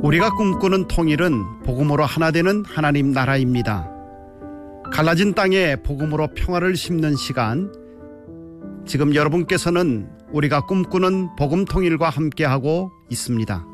우리가 꿈꾸는 통일은 복음으로 하나 되는 하나님 나라입니다. 갈라진 땅에 복음으로 평화를 심는 시간, 지금 여러분께서는 우리가 꿈꾸는 복음 통일과 함께하고 있습니다.